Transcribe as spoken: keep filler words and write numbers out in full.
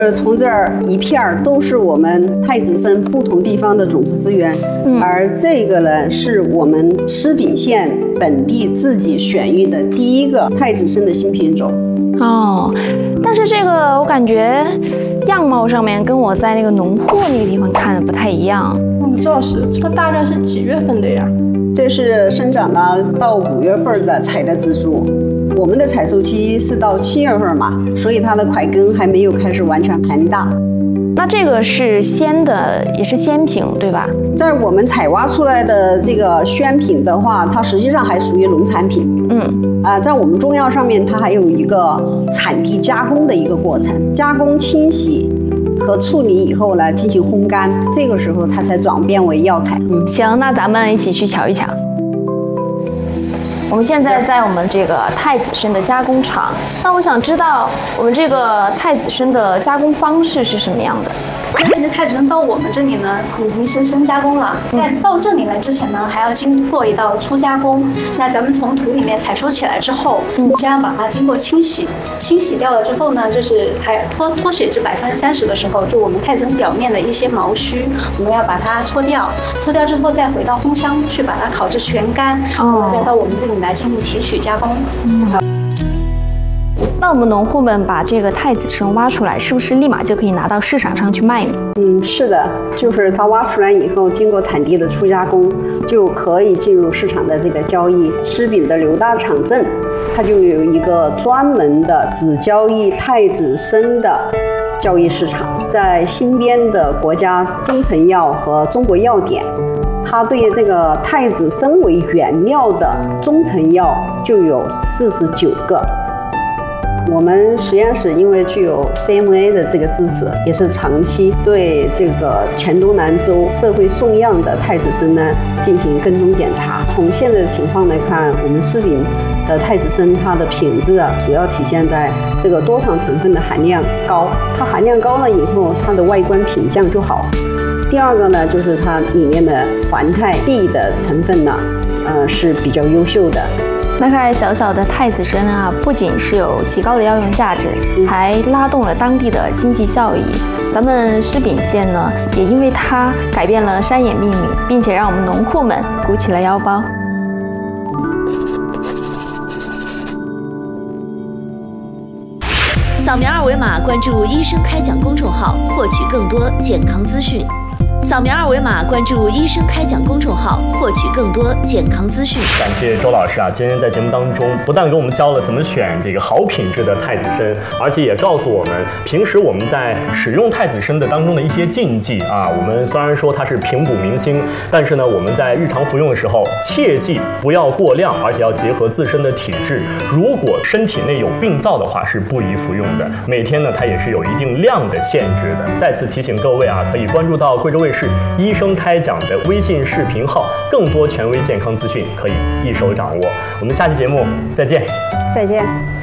呃，从这儿一片儿都是我们太子参不同地方的种子资源，嗯、而这个呢是我们施秉县本地自己选育的第一个太子参的新品种。 哦，但是这个我感觉样貌上面跟我在那个农户那个地方看的不太一样。 嗯，周老师，这个大概是几月份的呀？ 这是生长到到五月份的采的植株。我们的采收期是到七月份嘛，所以它的块根还没有开始完全盘大。 那这个是鲜的，也是鲜品，对吧？ 在我们采挖出来的这个鲜品的话，它实际上还属于农产品。嗯，啊、呃，在我们中药上面，它还有一个产地加工的一个过程，加工、清洗和处理以后呢，进行烘干，这个时候它才转变为药材。 嗯，行，那咱们一起去瞧一瞧。我们现在在我们这个太子参的加工厂，那我想知道我们这个太子参的加工方式是什么样的？ 那其实太子参到我们这里呢，已经是深加工了。在到这里来之前呢，还要经过一道初加工。那咱们从土里面采收起来之后，先要把它经过清洗，清洗掉了之后呢，就是还脱脱水至百分之三十的时候，就我们太子参表面的一些毛须，我们要把它搓掉。搓掉之后，再回到烘箱去把它烤至全干，哦，再到我们这里来进行提取加工。嗯。 那我们农户们把这个太子参挖出来，是不是立马就可以拿到市场上去卖呢？ 嗯，是的，就是它挖出来以后，经过产地的初加工，就可以进入市场的这个交易。施秉的刘大厂镇，它就有一个专门的只交易太子参的交易市场，在新编的国家中成药和中国药典。它对这个太子参为原料的中成药就有四十九个。我们实验室因为具有 C M A 的这个支持，也是长期对这个黔东南州社会送样的太子参呢进行跟踪检查。从现在的情况来看，我们施秉的太子参它的品质啊，主要体现在这个多糖成分的含量高。它含量高了以后，它的外观品相就好。第二个呢，就是它里面的环肽 B 的成分呢，呃是比较优秀的。 那块小小的太子参啊，不仅是有极高的药用价值，还拉动了当地的经济效益。咱们施秉县呢，也因为它改变了山野命运，并且让我们农户们鼓起了腰包。 扫描二维码关注医生开讲公众号，获取更多健康资讯。扫描二维码关注医生开讲公众号，获取更多健康资讯。 感谢周老师啊，今天在节目当中不但给我们教了怎么选这个好品质的太子参，而且也告诉我们平时我们在使用太子参的当中的一些禁忌啊。我们虽然说它是平补民心，但是呢，我们在日常服用的时候切记不要过量，而且要结合自身的体质。如果身体内有病灶的话，是不宜服用的。每天呢，它也是有一定量的限制的。再次提醒各位啊，可以关注到贵州卫视医生开讲的微信视频号，更多权威健康资讯可以一手掌握。我们下期节目再见， 再见。